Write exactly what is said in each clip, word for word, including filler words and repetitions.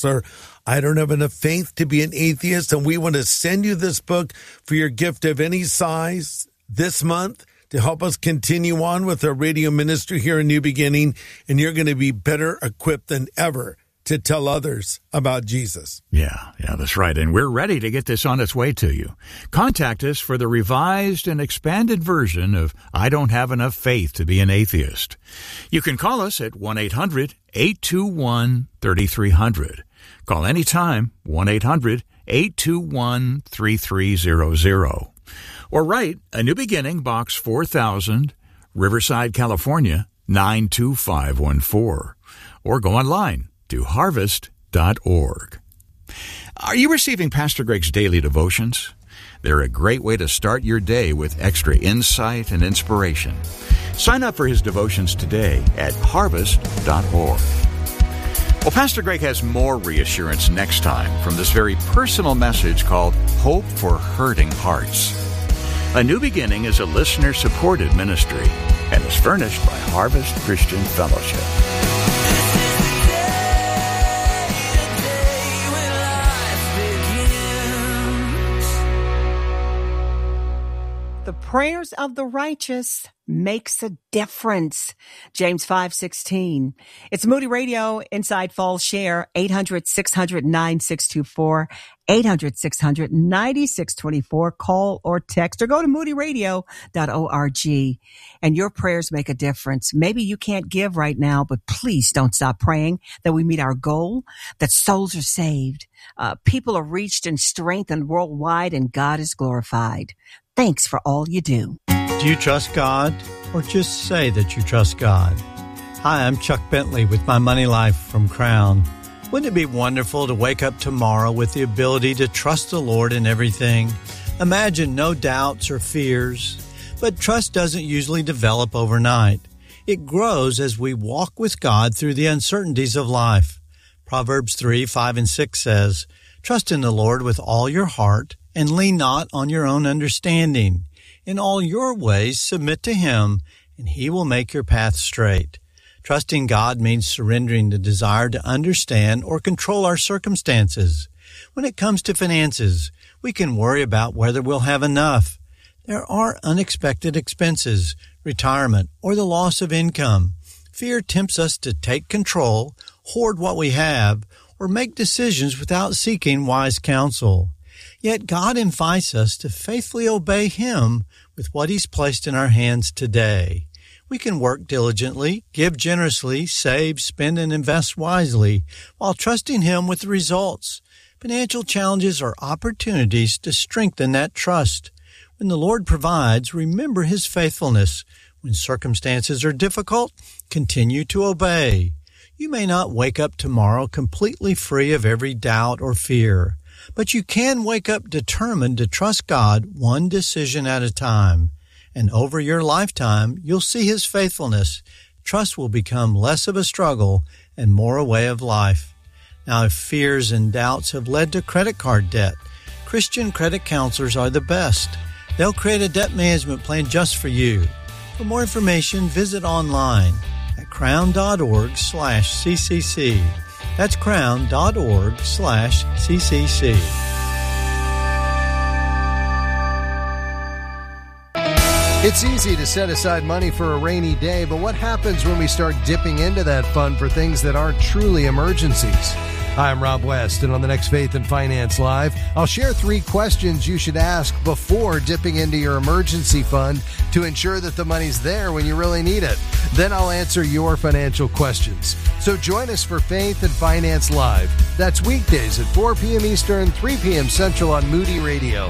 bestseller, I Don't Have Enough Faith to Be an Atheist. And we want to send you this book for your gift of any size this month to help us continue on with our radio ministry here in New Beginning. And you're going to be better equipped than ever to tell others about Jesus. Yeah, yeah, that's right. And we're ready to get this on its way to you. Contact us for the revised and expanded version of I Don't Have Enough Faith to Be an Atheist. You can call us at one eight hundred eight two one three three zero zero. Call anytime, one eight hundred eight two one three three zero zero. Or write A New Beginning, Box four thousand, Riverside, California, nine two five one four. Or go online to harvest dot org. Are you receiving Pastor Greg's daily devotions? They're a great way to start your day with extra insight and inspiration. Sign up for his devotions today at harvest dot org. Well, Pastor Greg has more reassurance next time from this very personal message called Hope for Hurting Hearts. A New Beginning is a listener-supported ministry and is furnished by Harvest Christian Fellowship. The prayers of the righteous makes a difference. James five sixteen. It's Moody Radio Inside Falls Share, eight hundred six hundred nine six two four, eight hundred six hundred nine six two four. Call or text or go to moody radio dot org. And your prayers make a difference. Maybe you can't give right now, but please don't stop praying that we meet our goal, that souls are saved, uh, people are reached and strengthened worldwide, and God is glorified. Thanks for all you do. Do you trust God, or just say that you trust God? Hi, I'm Chuck Bentley with My Money Life from Crown. Wouldn't it be wonderful to wake up tomorrow with the ability to trust the Lord in everything? Imagine no doubts or fears. But trust doesn't usually develop overnight. It grows as we walk with God through the uncertainties of life. Proverbs three, five, and six says, "Trust in the Lord with all your heart, and lean not on your own understanding. In all your ways submit to Him, and He will make your path straight." Trusting God means surrendering the desire to understand or control our circumstances. When it comes to finances, we can worry about whether we'll have enough. There are unexpected expenses, retirement, or the loss of income. Fear tempts us to take control, hoard what we have, or make decisions without seeking wise counsel. Yet God invites us to faithfully obey Him with what He's placed in our hands today. We can work diligently, give generously, save, spend, and invest wisely while trusting Him with the results. Financial challenges are opportunities to strengthen that trust. When the Lord provides, remember His faithfulness. When circumstances are difficult, continue to obey. You may not wake up tomorrow completely free of every doubt or fear, but you can wake up determined to trust God one decision at a time. And over your lifetime, you'll see His faithfulness. Trust will become less of a struggle and more a way of life. Now, if fears and doubts have led to credit card debt, Christian credit counselors are the best. They'll create a debt management plan just for you. For more information, visit online at crown.org slash ccc. That's crown.org slash ccc. It's easy to set aside money for a rainy day, but what happens when we start dipping into that fund for things that aren't truly emergencies? Hi, I'm Rob West, and on the next Faith and Finance Live, I'll share three questions you should ask before dipping into your emergency fund to ensure that the money's there when you really need it. Then I'll answer your financial questions. So join us for Faith and Finance Live. That's weekdays at four p.m. Eastern, three p.m. Central on Moody Radio.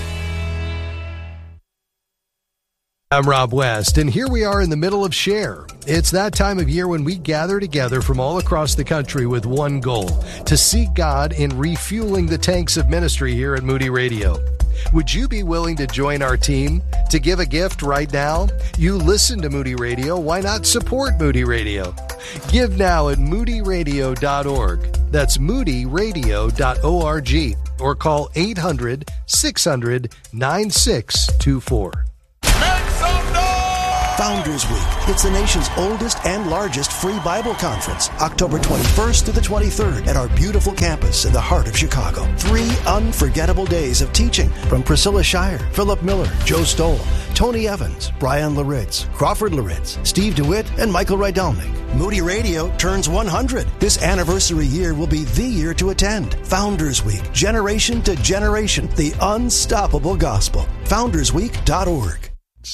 I'm Rob West, and here we are in the middle of Share. It's that time of year when we gather together from all across the country with one goal, to seek God in refueling the tanks of ministry here at Moody Radio. Would you be willing to join our team? To give a gift right now? You listen to Moody Radio, why not support Moody Radio? Give now at moody radio dot org. That's moody radio dot org. Or call eight hundred six hundred nine six two four. Make some noise! Founders Week. It's the nation's oldest and largest free Bible conference, October twenty-first to the twenty-third at our beautiful campus in the heart of Chicago. Three unforgettable days of teaching from Priscilla Shire, Philip Miller, Joe Stoll, Tony Evans, Brian Laritz, Crawford Laritz, Steve DeWitt, and Michael Rydelnik. Moody Radio turns one hundred. This anniversary year will be the year to attend. Founders Week, generation to generation, the unstoppable gospel. founders week dot org.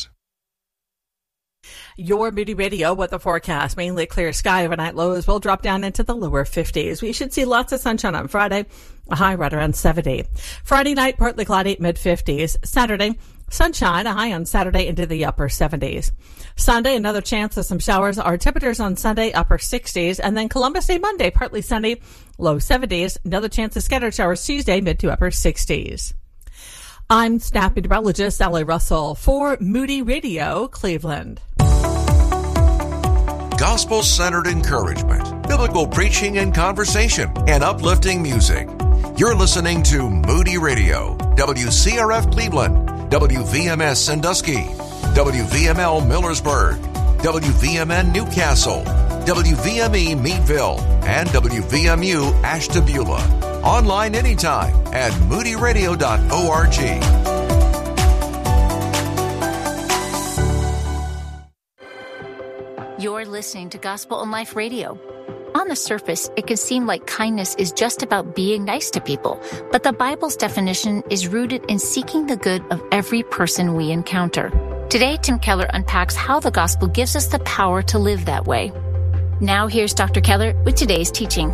Your Moody Radio weather forecast. Mainly clear sky. Overnight lows will drop down into the lower fifties. We should see lots of sunshine on Friday, a high right around seventy. Friday night, partly cloudy, mid fifties. Saturday, sunshine, a high on Saturday into the upper seventies. Sunday, another chance of some showers. Our temperatures on Sunday, upper sixties. And then Columbus Day Monday, partly sunny, low seventies. Another chance of scattered showers Tuesday, mid to upper sixties. I'm staff meteorologist Sally Russell for Moody Radio, Cleveland. Gospel-centered encouragement, biblical preaching and conversation, and uplifting music. You're listening to Moody Radio, W C R F Cleveland, W V M S Sandusky, W V M L Millersburg, W V M N Newcastle, W V M E Meadville, and W V M U Ashtabula. Online anytime at moody radio dot org. You're listening to Gospel in Life Radio. On the surface, it can seem like kindness is just about being nice to people, but the Bible's definition is rooted in seeking the good of every person we encounter. Today, Tim Keller unpacks how the gospel gives us the power to live that way. Now here's Doctor Keller with today's teaching.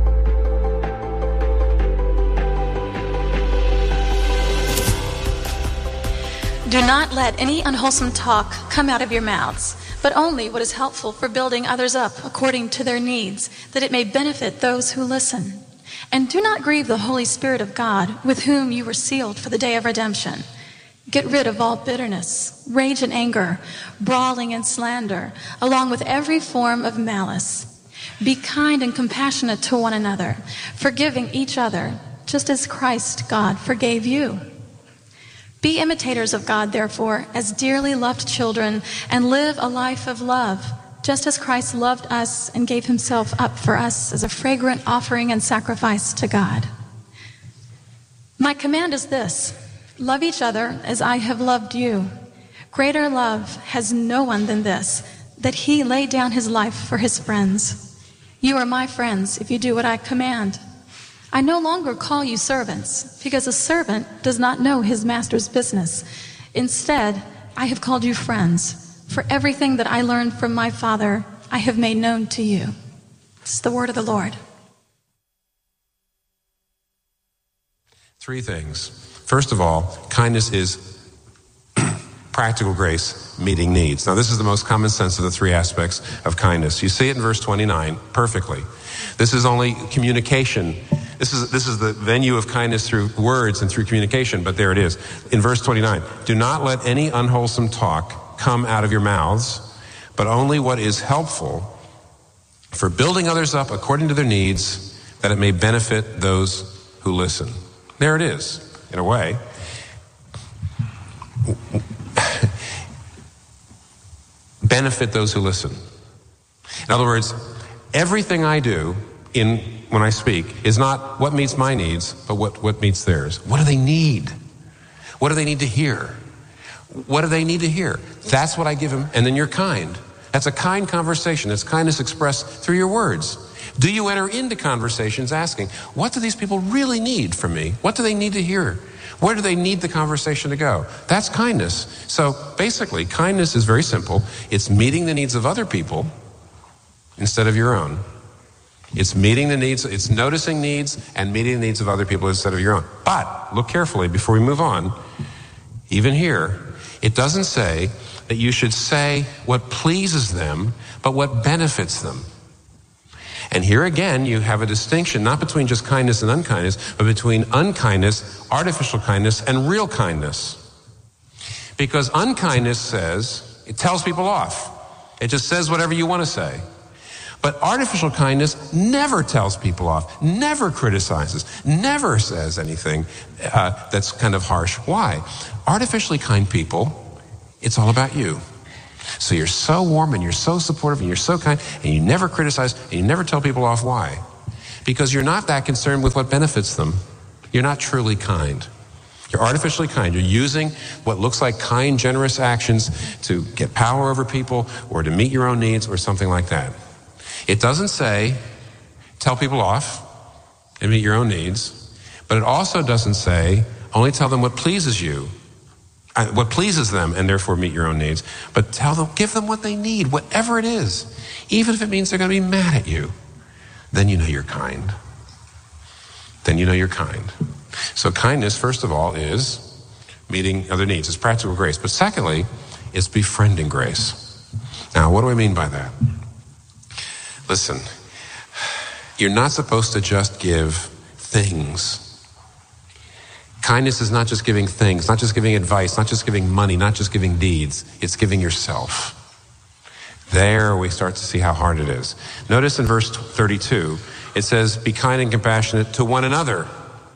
Do not let any unwholesome talk come out of your mouths, but only what is helpful for building others up according to their needs, that it may benefit those who listen. And do not grieve the Holy Spirit of God, with whom you were sealed for the day of redemption. Get rid of all bitterness, rage and anger, brawling and slander, along with every form of malice. Be kind and compassionate to one another, forgiving each other, just as Christ, God, forgave you. Be imitators of God, therefore, as dearly loved children, and live a life of love, just as Christ loved us and gave himself up for us as a fragrant offering and sacrifice to God. My command is this: love each other as I have loved you. Greater love has no one than this, that he laid down his life for his friends. You are my friends if you do what I command. I no longer call you servants, because a servant does not know his master's business. Instead, I have called you friends, for everything that I learned from my Father I have made known to you. This is the word of the Lord. Three things. First of all, kindness is practical grace meeting needs. Now, this is the most common sense of the three aspects of kindness. You see it in verse twenty-nine perfectly. This is only communication. This is this is the venue of kindness through words and through communication, but there it is. In verse twenty-nine, do not let any unwholesome talk come out of your mouths, but only what is helpful for building others up according to their needs, that it may benefit those who listen. There it is, in a way. Benefit those who listen. In other words, everything I do in when I speak is not what meets my needs, but what, what meets theirs. What do they need? What do they need to hear? What do they need to hear? That's what I give them, and then you're kind. That's a kind conversation. That's kindness expressed through your words. Do you enter into conversations asking, what do these people really need from me? What do they need to hear? Where do they need the conversation to go? That's kindness. So basically, kindness is very simple. It's meeting the needs of other people instead of your own. It's meeting the needs, it's noticing needs and meeting the needs of other people instead of your own. But look carefully before we move on. Even here, it doesn't say that you should say what pleases them, but what benefits them. And here again, you have a distinction, not between just kindness and unkindness, but between unkindness, artificial kindness, and real kindness. Because unkindness says, it tells people off. It just says whatever you want to say. But artificial kindness never tells people off, never criticizes, never says anything uh, that's kind of harsh. Why? Artificially kind people, it's all about you. So you're so warm and you're so supportive and you're so kind and you never criticize and you never tell people off. Why? Because you're not that concerned with what benefits them. You're not truly kind. You're artificially kind. You're using what looks like kind, generous actions to get power over people or to meet your own needs or something like that. It doesn't say tell people off and meet your own needs, but it also doesn't say only tell them what pleases you, uh, what pleases them, and therefore meet your own needs. But tell them, give them what they need, whatever it is, even if it means they're going to be mad at you. Then you know you're kind. Then you know you're kind. So kindness, first of all, is meeting other needs. It's practical grace. But secondly, it's befriending grace. Now, what do I mean by that? Listen, you're not supposed to just give things. Kindness is not just giving things, not just giving advice, not just giving money, not just giving deeds. It's giving yourself. There we start to see how hard it is. Notice in verse thirty-two, it says, be kind and compassionate to one another.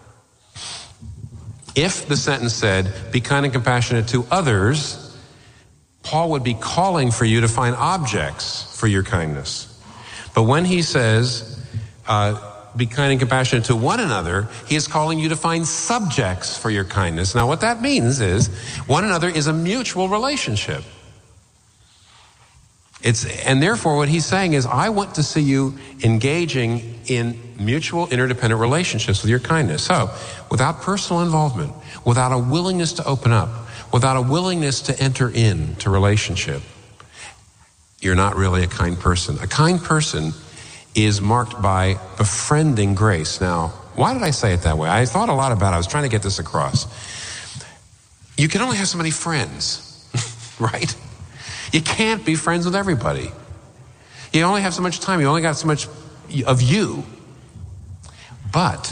If the sentence said, be kind and compassionate to others, Paul would be calling for you to find objects for your kindness. But when he says, uh, be kind and compassionate to one another, he is calling you to find subjects for your kindness. Now, what that means is one another is a mutual relationship. It's, and therefore, what he's saying is, I want to see you engaging in mutual interdependent relationships with your kindness. So, without personal involvement, without a willingness to open up, without a willingness to enter into relationship, you're not really a kind person. A kind person is marked by befriending grace. Now, why did I say it that way? I thought a lot about it. I was trying to get this across. You can only have so many friends, right? You can't be friends with everybody. You only have so much time. You only got so much of you. But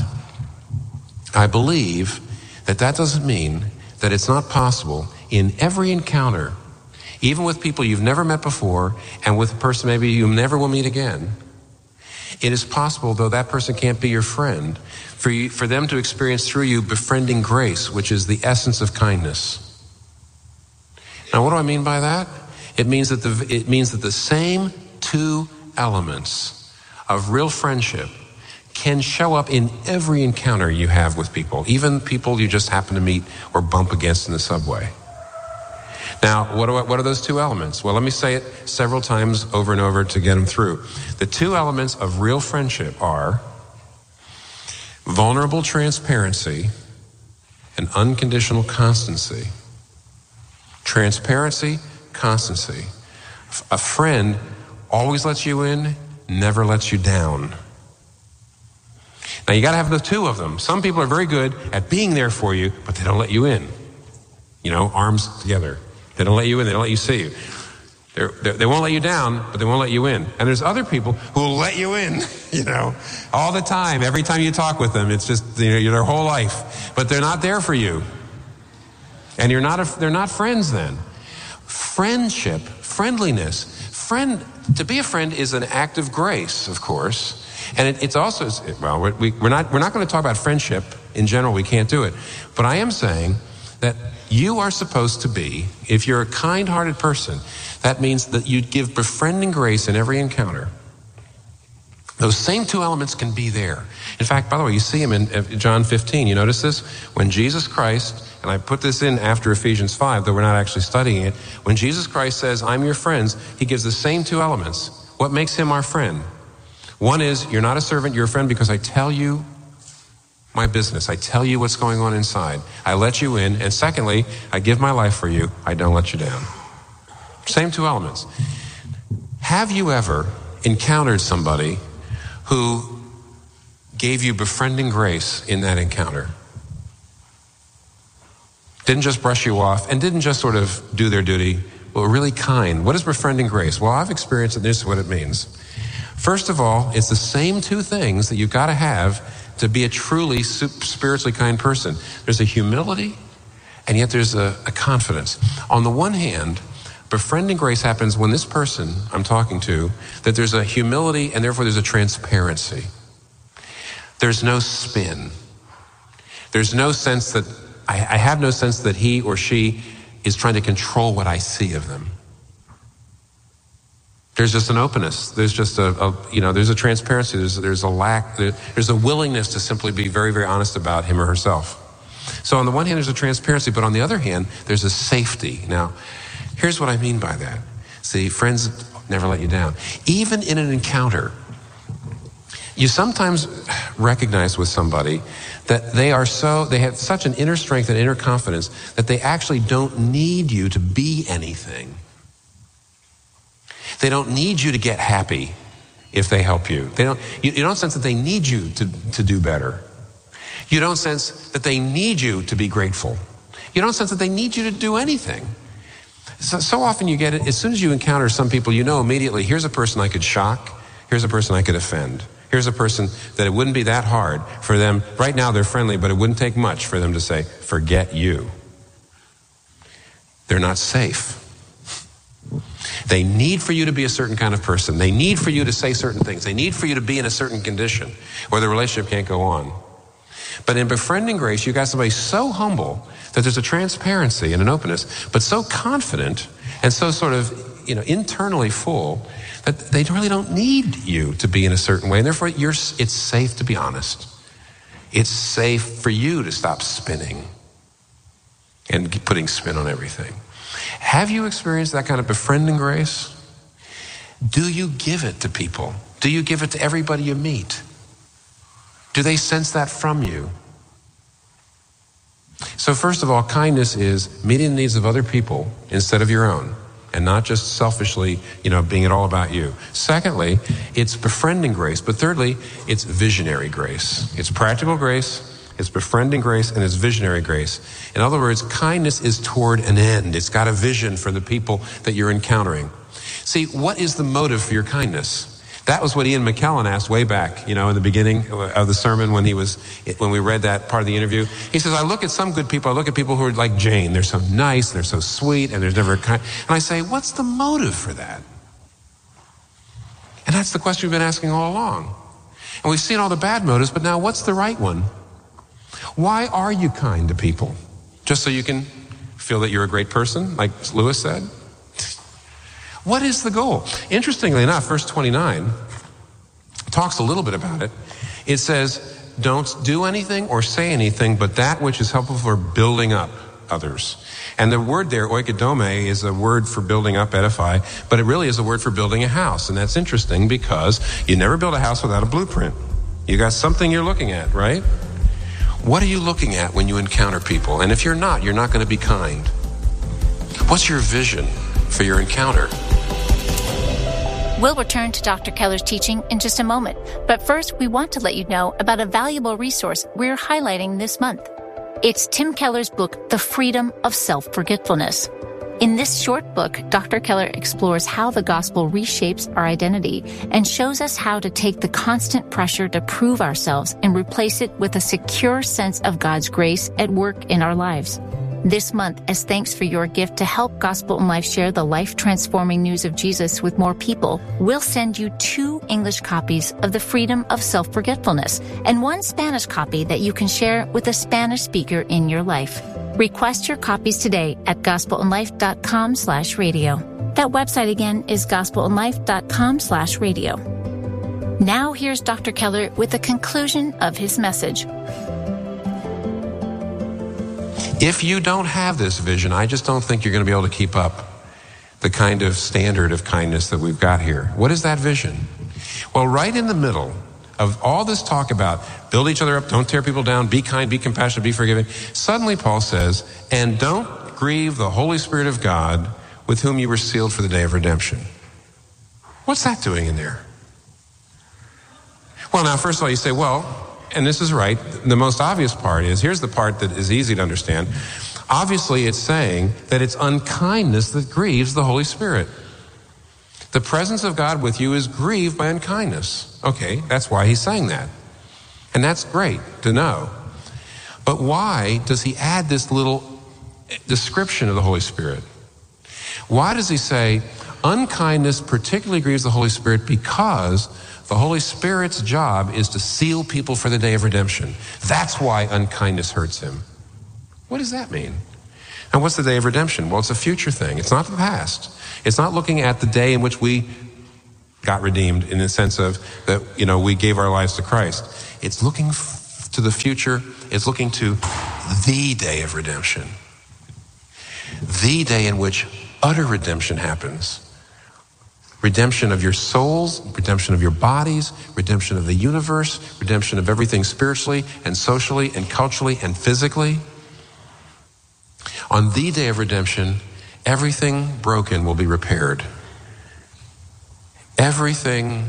I believe that that doesn't mean that it's not possible in every encounter, even with people you've never met before and with a person maybe you never will meet again. It is possible, though that person can't be your friend, for you, for them to experience through you befriending grace, which is the essence of kindness. Now, what do I mean by that? It means that the, it means that the same two elements of real friendship can show up in every encounter you have with people, even people you just happen to meet or bump against in the subway. Now, what, do I, what are those two elements? Well, let me say it several times over and over to get them through. The two elements of real friendship are vulnerable transparency and unconditional constancy. Transparency, constancy. A friend always lets you in, never lets you down. Now, you got to have the two of them. Some people are very good at being there for you, but they don't let you in. You know, arms together. They don't let you in. They don't let you see you. They're, they're, they won't let you down, but they won't let you in. And there's other people who will let you in, you know, all the time. Every time you talk with them, it's just, you know, their whole life. But they're not there for you. And you're not a, they're not friends then. Friendship, friendliness, friend, to be a friend is an act of grace, of course. And it, it's also, well, we, we're not, we're not going to talk about friendship in general. We can't do it. But I am saying that you are supposed to be, if you're a kind-hearted person, that means that you give befriending grace in every encounter. Those same two elements can be there. In fact, by the way, you see them in John fifteen. You notice this? When Jesus Christ, and I put this in after Ephesians five, though we're not actually studying it. When Jesus Christ says, I'm your friends, he gives the same two elements. What makes him our friend? One is, you're not a servant, you're a friend because I tell you my business. I tell you what's going on inside. I let you in. And secondly, I give my life for you. I don't let you down. Same two elements. Have you ever encountered somebody who gave you befriending grace in that encounter? Didn't just brush you off and didn't just sort of do their duty, but were really kind. What is befriending grace? Well, I've experienced it. This is what it means. First of all, it's the same two things that you've got to have to be a truly spiritually kind person. There's a humility, and yet there's a, a confidence. On the one hand, befriending grace happens when this person I'm talking to, that there's a humility and therefore there's a transparency. There's no spin. There's no sense that, I, I have no sense that he or she is trying to control what I see of them. There's just an openness. There's just a, a you know, there's a transparency. There's, there's a lack, there, there's a willingness to simply be very, very honest about him or herself. So on the one hand, there's a transparency, but on the other hand, there's a safety. Now, here's what I mean by that. See, friends never let you down. Even in an encounter, you sometimes recognize with somebody that they are so, they have such an inner strength and inner confidence that they actually don't need you to be anything. They don't need you to get happy if they help you. They don't, you, you don't sense that they need you to, to do better. You don't sense that they need you to be grateful. You don't sense that they need you to do anything. So, so often you get it, as soon as you encounter some people, you know immediately, here's a person I could shock, here's a person I could offend. Here's a person that it wouldn't be that hard for them. Right now they're friendly, but it wouldn't take much for them to say, forget you. They're not safe. They need for you to be a certain kind of person. They need for you to say certain things. They need for you to be in a certain condition or the relationship can't go on. But in befriending grace, you got somebody so humble that there's a transparency and an openness, but so confident and so sort of, you know, internally full that they really don't need you to be in a certain way. And therefore, you're, it's safe to be honest. It's safe for you to stop spinning and putting spin on everything. Have you experienced that kind of befriending grace? Do you give it to people? Do you give it to everybody you meet? Do they sense that from you? So first of all, kindness is meeting the needs of other people instead of your own, and not just selfishly, you know, being it all about you. Secondly, it's befriending grace. But thirdly, it's visionary grace. It's practical grace, it's befriending grace, and it's visionary grace. In other words, kindness is toward an end. It's got a vision for the people that you're encountering. See, what is the motive for your kindness? That was what Ian McKellen asked way back, you know, in the beginning of the sermon when he was, when we read that part of the interview. He says, I look at some good people, I look at people who are like Jane. They're so nice, they're so sweet, and there's never a kind. And I say, what's the motive for that? And that's the question we've been asking all along. And we've seen all the bad motives, but now what's the right one? Why are you kind to people? Just so you can feel that you're a great person, like Lewis said? What is the goal? Interestingly enough, verse twenty-nine talks a little bit about it. It says, don't do anything or say anything but that which is helpful for building up others. And the word there, oikodome, is a word for building up, edify, but it really is a word for building a house. And that's interesting because you never build a house without a blueprint. You got something you're looking at, right? What are you looking at when you encounter people? And if you're not, you're not going to be kind. What's your vision for your encounter? We'll return to Doctor Keller's teaching in just a moment. But first, we want to let you know about a valuable resource we're highlighting this month. It's Tim Keller's book, The Freedom of Self-Forgetfulness. In this short book, Doctor Keller explores how the gospel reshapes our identity and shows us how to take the constant pressure to prove ourselves and replace it with a secure sense of God's grace at work in our lives. This month, as thanks for your gift to help Gospel in Life share the life-transforming news of Jesus with more people, we'll send you two English copies of The Freedom of Self-Forgetfulness and one Spanish copy that you can share with a Spanish speaker in your life. Request your copies today at gospelinlife.com slash radio. That website again is gospelinlife.com slash radio. Now here's Doctor Keller with the conclusion of his message. If you don't have this vision, I just don't think you're going to be able to keep up the kind of standard of kindness that we've got here. What is that vision? Well, right in the middle of all this talk about build each other up, don't tear people down, be kind, be compassionate, be forgiving, suddenly Paul says, and don't grieve the Holy Spirit of God with whom you were sealed for the day of redemption. What's that doing in there? Well, now, first of all, you say, well, and this is right, the most obvious part is, here's the part that is easy to understand. Obviously, it's saying that it's unkindness that grieves the Holy Spirit. The presence of God with you is grieved by unkindness. Okay, that's why he's saying that. And that's great to know. But why does he add this little description of the Holy Spirit? Why does he say unkindness particularly grieves the Holy Spirit? Because the Holy Spirit's job is to seal people for the day of redemption. That's why unkindness hurts him. What does that mean? And what's the day of redemption? Well, it's a future thing. It's not the past. It's not looking at the day in which we got redeemed in the sense of that, you know, we gave our lives to Christ. It's looking f- to the future. It's looking to the day of redemption. The day in which utter redemption happens. Redemption of your souls, redemption of your bodies, redemption of the universe, redemption of everything spiritually and socially and culturally and physically. On the day of redemption, everything broken will be repaired. Everything,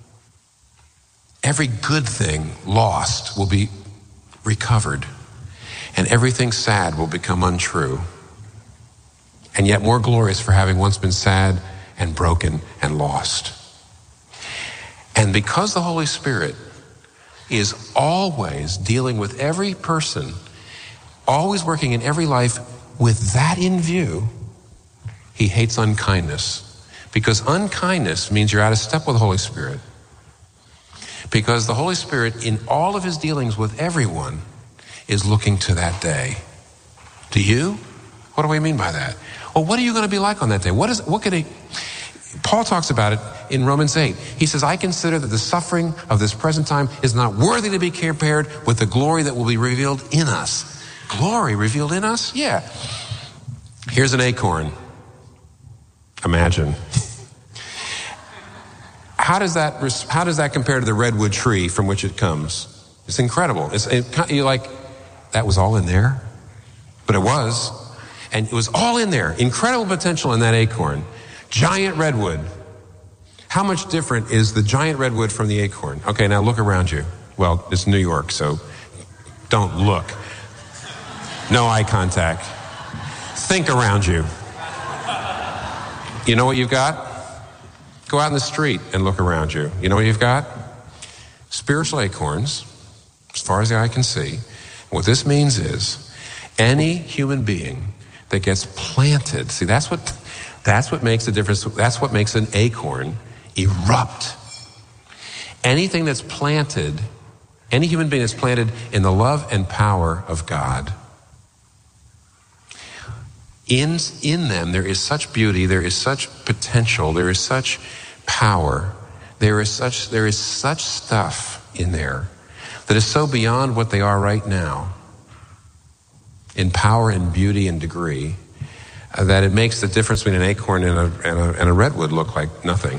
every good thing lost will be recovered. And everything sad will become untrue. And yet more glorious for having once been sad and broken and lost. And because the Holy Spirit is always dealing with every person, always working in every life with that in view, he hates unkindness. Because unkindness means you're out of step with the Holy Spirit. Because the Holy Spirit, in all of his dealings with everyone, is looking to that day. Do you? What do we mean by that? Well, what are you going to be like on that day? What is? What could he? Paul talks about it in Romans eight. He says, I consider that the suffering of this present time is not worthy to be compared with the glory that will be revealed in us. Glory revealed in us? Yeah. Here's an acorn. Imagine. How does that, how does that compare to the redwood tree from which it comes? It's incredible. It's, it, you're like, that was all in there? But it was. And it was all in there. Incredible potential in that acorn. Giant redwood. How much different is the giant redwood from the acorn? Okay, now look around you. Well, it's New York, so don't look. No eye contact. Think around you. You know what you've got? Go out in the street and look around you. You know what you've got? Spiritual acorns, as far as the eye can see. What this means is any human being that gets planted, see, that's what that's what makes the difference. That's what makes an acorn erupt. Anything that's planted, any human being that's planted in the love and power of God, in, in them there is such beauty, there is such potential, there is such power, there is such there is such stuff in there that is so beyond what they are right now in power and beauty and degree, uh, that it makes the difference between an acorn and a, and, a, and a redwood look like nothing.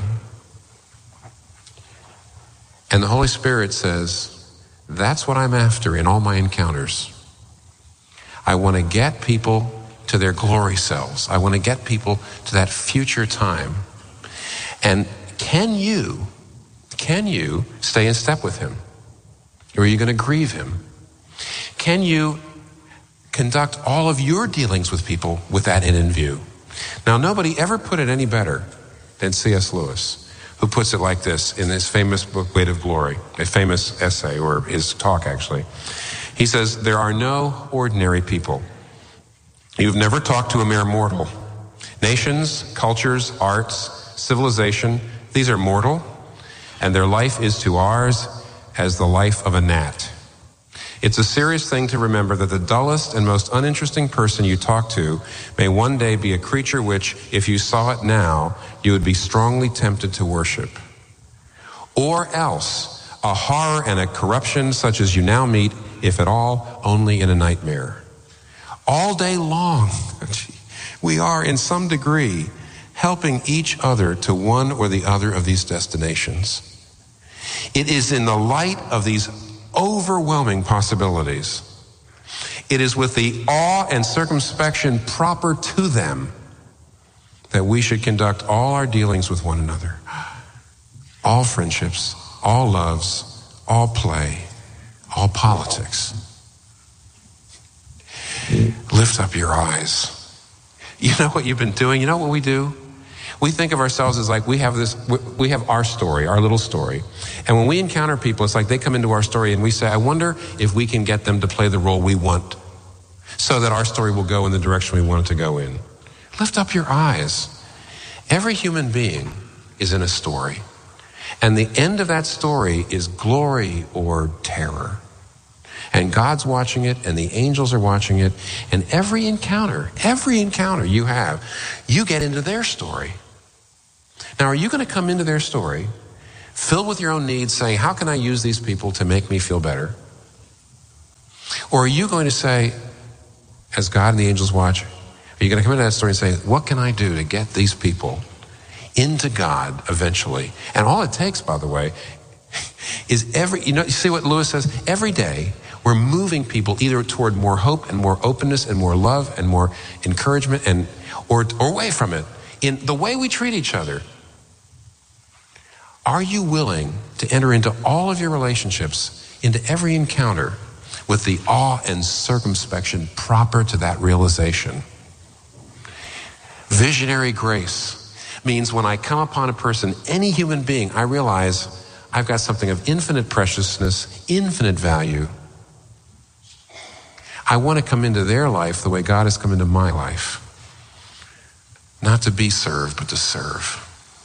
And the Holy Spirit says, that's what I'm after in all my encounters. I want to get people to their glory selves. I want to get people to that future time. And can you, can you stay in step with him? Or are you going to grieve him? Can you conduct all of your dealings with people with that end in view? Now, nobody ever put it any better than C S Lewis, who puts it like this in his famous book, Weight of Glory, a famous essay, or his talk, actually. He says, there are no ordinary people. You've never talked to a mere mortal. Nations, cultures, arts, civilization, these are mortal, and their life is to ours as the life of a gnat. It's a serious thing to remember that the dullest and most uninteresting person you talk to may one day be a creature which, if you saw it now, you would be strongly tempted to worship. Or else, a horror and a corruption such as you now meet, if at all, only in a nightmare. All day long, we are in some degree helping each other to one or the other of these destinations. It is in the light of these overwhelming possibilities, it is with the awe and circumspection proper to them that we should conduct all our dealings with one another. All friendships, all loves, all play, all politics. Lift up your eyes. You know what you've been doing? You know what we do? We think of ourselves as like we have this, we have our story, our little story. And when we encounter people, it's like they come into our story and we say, I wonder if we can get them to play the role we want so that our story will go in the direction we want it to go in. Lift up your eyes. Every human being is in a story. And the end of that story is glory or terror. And God's watching it, and the angels are watching it, and every encounter, every encounter you have, you get into their story. Now, are you going to come into their story filled with your own needs, saying, how can I use these people to make me feel better? Or are you going to say, as God and the angels watch, are you going to come into that story and say, what can I do to get these people into God eventually? And all it takes, by the way, is every, you know, you see what Lewis says? Every day, we're moving people either toward more hope and more openness and more love and more encouragement and or, or away from it in the way we treat each other. Are you willing to enter into all of your relationships, into every encounter, with the awe and circumspection proper to that realization? Visionary grace means when I come upon a person, any human being, I realize I've got something of infinite preciousness, infinite value. I want to come into their life the way God has come into my life. Not to be served, but to serve.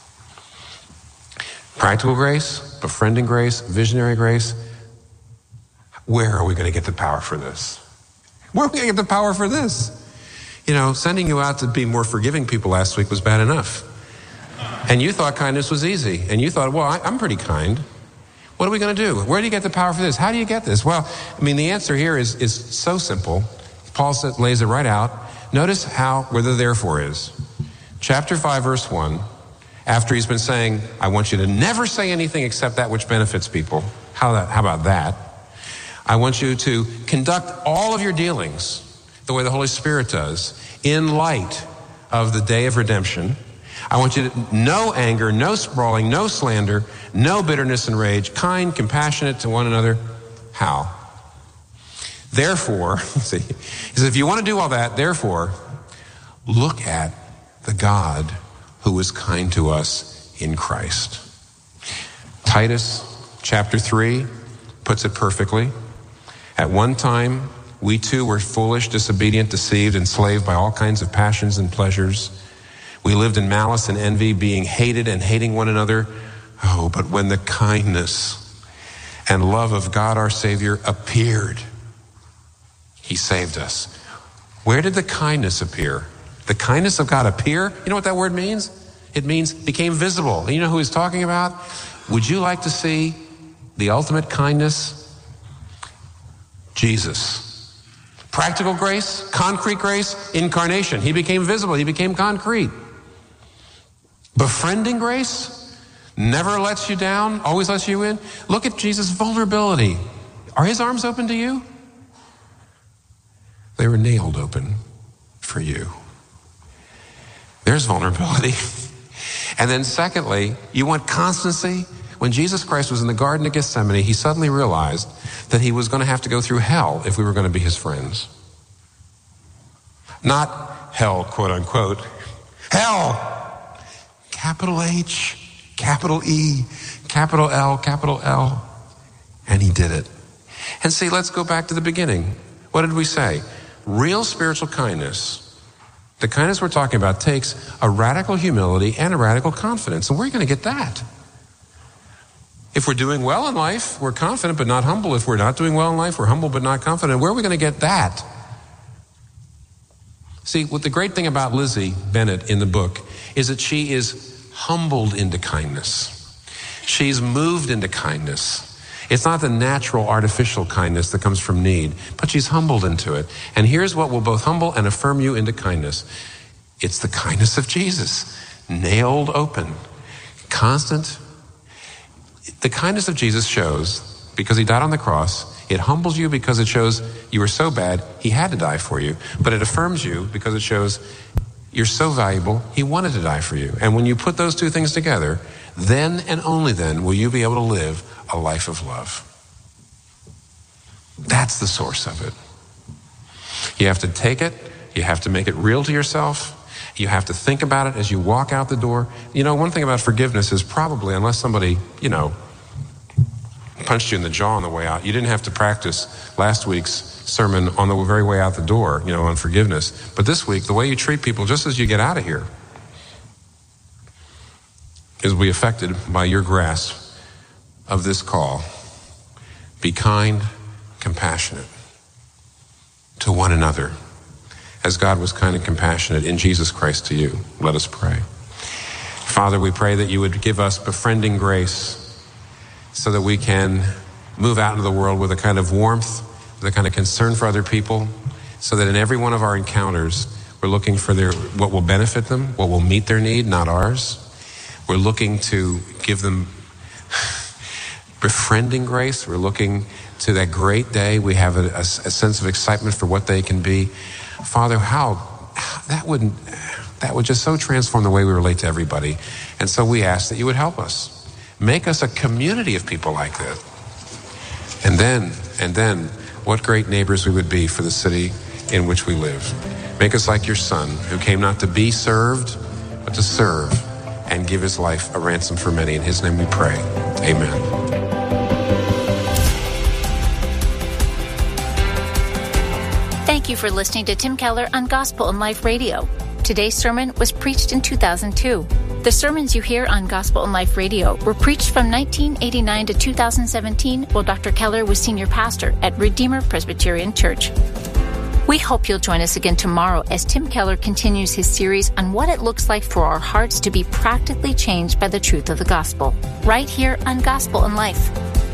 Practical grace, befriending grace, visionary grace. Where are we going to get the power for this? Where are we going to get the power for this? You know, sending you out to be more forgiving people last week was bad enough. And you thought kindness was easy. And you thought, well, I, I'm pretty kind. What are we going to do? Where do you get the power for this? How do you get this? Well, I mean, the answer here is, is so simple. Paul says, lays it right out. Notice how, where the therefore is. Chapter five, verse one. After he's been saying, I want you to never say anything except that which benefits people. How, that, how about that? I want you to conduct all of your dealings the way the Holy Spirit does in light of the day of redemption. I want you to no anger, no sprawling, no slander, no bitterness and rage, kind, compassionate to one another. How? Therefore, see, he says, if you want to do all that, therefore, look at the God who is kind to us in Christ. Titus chapter three puts it perfectly. At one time, we too were foolish, disobedient, deceived, enslaved by all kinds of passions and pleasures. We lived in malice and envy, being hated and hating one another. Oh, but when the kindness and love of God our Savior appeared, he saved us. Where did the kindness appear? The kindness of God appear? You know what that word means? It means became visible. You know who he's talking about? Would you like to see the ultimate kindness? Jesus. Practical grace, concrete grace, incarnation. He became visible. He became concrete. Befriending grace never lets you down, always lets you in. Look at Jesus' vulnerability. Are his arms open to you? They were nailed open for you. There's vulnerability. And then secondly, you want constancy? When Jesus Christ was in the Garden of Gethsemane, he suddenly realized that he was going to have to go through hell if we were going to be his friends. Not hell, quote unquote. Hell! Capital H, capital E, capital L, capital L. And he did it. And see, let's go back to the beginning. What did we say? Real spiritual kindness, the kindness we're talking about, takes a radical humility and a radical confidence. And where are you going to get that? If we're doing well in life, we're confident but not humble. If we're not doing well in life, we're humble but not confident. Where are we going to get that? See, what the great thing about Lizzie Bennett in the book is that she is humbled into kindness. She's moved into kindness. It's not the natural, artificial kindness that comes from need, but she's humbled into it. And here's what will both humble and affirm you into kindness. It's the kindness of Jesus, nailed open, constant. The kindness of Jesus shows, because he died on the cross, it humbles you because it shows you were so bad, he had to die for you. But it affirms you because it shows you're so valuable, he wanted to die for you. And when you put those two things together, then and only then will you be able to live a life of love. That's the source of it. You have to take it. You have to make it real to yourself. You have to think about it as you walk out the door. You know, one thing about forgiveness is probably, unless somebody, you know, punched you in the jaw on the way out, you didn't have to practice last week's sermon on the very way out the door, you know, on forgiveness. But this week, the way you treat people just as you get out of here is will be affected by your grasp of this call. Be kind, compassionate to one another, as God was kind and compassionate in Jesus Christ to you. Let us pray. Father, we pray that you would give us befriending grace so that we can move out into the world with a kind of warmth, with a kind of concern for other people, so that in every one of our encounters, we're looking for their what will benefit them, what will meet their need, not ours. We're looking to give them befriending grace. We're looking to that great day. We have a, a, a sense of excitement for what they can be. Father, how that wouldn't that would just so transform the way we relate to everybody. And so we ask that you would help us. Make us a community of people like that. And then, and then, what great neighbors we would be for the city in which we live. Make us like your Son, who came not to be served, but to serve and give his life a ransom for many. In his name we pray. Amen. Thank you for listening to Tim Keller on Gospel and Life Radio. Today's sermon was preached in two thousand two. The sermons you hear on Gospel and Life Radio were preached from nineteen eighty-nine to two thousand seventeen while Doctor Keller was senior pastor at Redeemer Presbyterian Church. We hope you'll join us again tomorrow as Tim Keller continues his series on what it looks like for our hearts to be practically changed by the truth of the gospel, right here on Gospel and Life.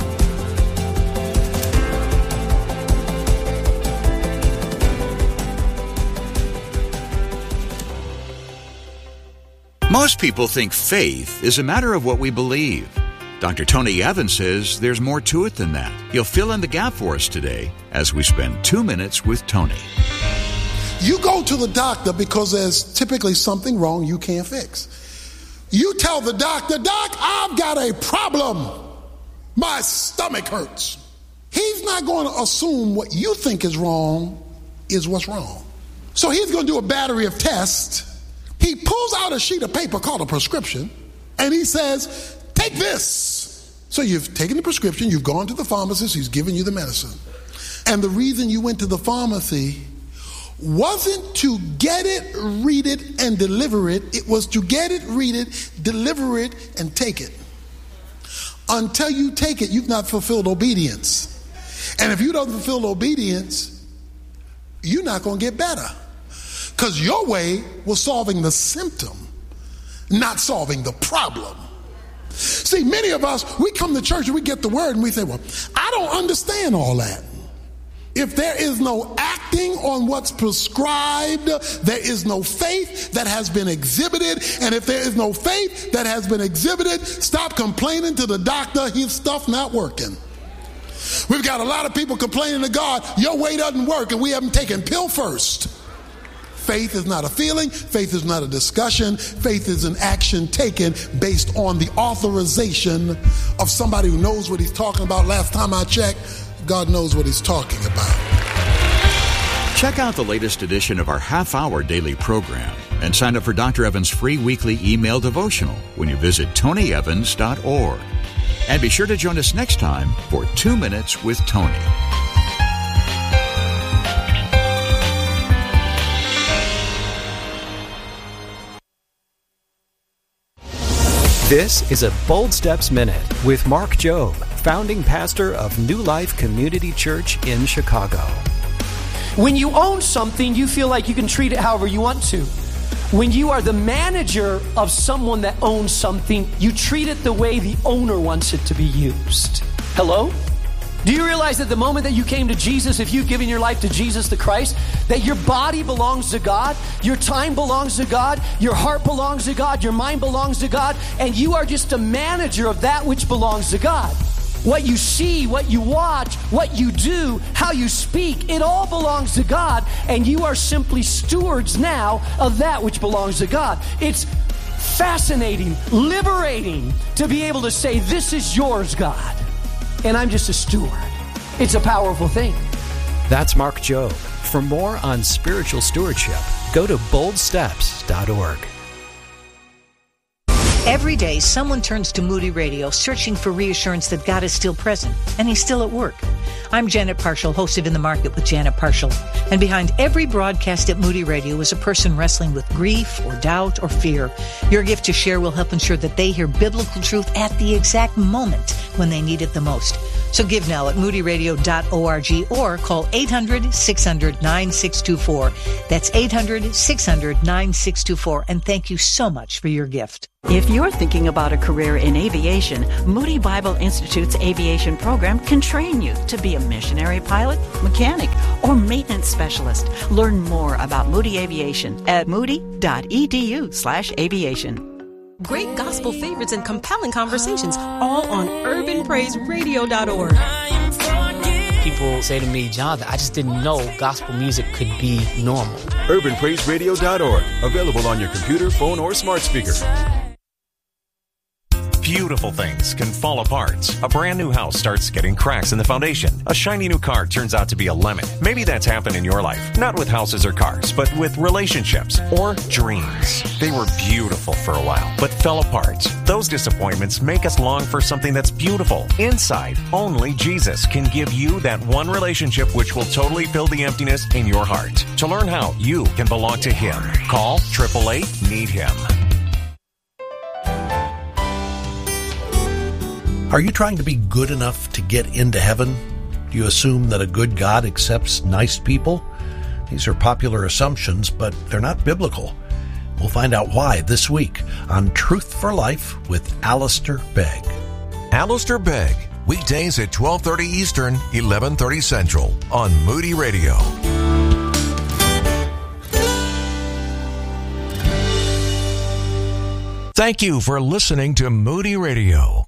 Most people think faith is a matter of what we believe. Doctor Tony Evans says there's more to it than that. He'll fill in the gap for us today as we spend two minutes with Tony. You go to the doctor because there's typically something wrong you can't fix. You tell the doctor, Doc, I've got a problem. My stomach hurts. He's not going to assume what you think is wrong is what's wrong. So he's going to do a battery of tests. He pulls out a sheet of paper called a prescription, and he says, take this. So you've taken the prescription, you've gone to the pharmacist, he's given you the medicine. And the reason you went to the pharmacy wasn't to get it, read it, and deliver it. It was to get it, read it, deliver it, and take it. Until you take it, you've not fulfilled obedience. And if you don't fulfill obedience, you're not going to get better. Because your way was solving the symptom, not solving the problem. See, many of us, we come to church and we get the word and we say, well, I don't understand all that. If there is no acting on what's prescribed, there is no faith that has been exhibited. And if there is no faith that has been exhibited, stop complaining to the doctor, his stuff not working. We've got a lot of people complaining to God, your way doesn't work, and we haven't taken pill first. Faith is not a feeling. Faith is not a discussion. Faith is an action taken based on the authorization of somebody who knows what he's talking about. Last time I checked, God knows what he's talking about. Check out the latest edition of our half-hour daily program and sign up for Doctor Evans' free weekly email devotional when you visit tony evans dot org. And be sure to join us next time for Two Minutes with Tony. This is a Bold Steps Minute with Mark Jobe, founding pastor of New Life Community Church in Chicago. When you own something, you feel like you can treat it however you want to. When you are the manager of someone that owns something, you treat it the way the owner wants it to be used. Hello? Do you realize that the moment that you came to Jesus, if you've given your life to Jesus the Christ, that your body belongs to God, your time belongs to God, your heart belongs to God, your mind belongs to God, and you are just a manager of that which belongs to God. What you see, what you watch, what you do, how you speak, it all belongs to God, and you are simply stewards now of that which belongs to God. It's fascinating, liberating to be able to say, this is yours, God. And I'm just a steward. It's a powerful thing. That's Mark Jobe. For more on spiritual stewardship, go to bold steps dot org. Every day, someone turns to Moody Radio searching for reassurance that God is still present and He's still at work. I'm Janet Parshall, host of In the Market with Janet Parshall. And behind every broadcast at Moody Radio is a person wrestling with grief or doubt or fear. Your gift to share will help ensure that they hear biblical truth at the exact moment when they need it the most. So give now at moody radio dot org or call eight hundred, six hundred, nine six two four. That's eight hundred, six hundred, nine six two four. And thank you so much for your gift. If you're thinking about a career in aviation, Moody Bible Institute's aviation program can train you to be a missionary pilot, mechanic, or maintenance specialist. Learn more about Moody Aviation at moody.edu slash aviation. Great gospel favorites and compelling conversations, all on urban praise radio dot org. People say to me, Jonathan, I just didn't know gospel music could be normal. urban praise radio dot org. Available on your computer, phone, or smart speaker. Beautiful things can fall apart. A brand new house starts getting cracks in the foundation. A shiny new car turns out to be a lemon. Maybe that's happened in your life. Not with houses or cars, but with relationships or dreams. They were beautiful for a while, but fell apart. Those disappointments make us long for something that's beautiful. Inside, only Jesus can give you that one relationship which will totally fill the emptiness in your heart. To learn how you can belong to Him, call eight eight eight, need him. Are you trying to be good enough to get into heaven? Do you assume that a good God accepts nice people? These are popular assumptions, but they're not biblical. We'll find out why this week on Truth for Life with Alistair Begg. Alistair Begg, weekdays at twelve thirty Eastern, eleven thirty Central on Moody Radio. Thank you for listening to Moody Radio.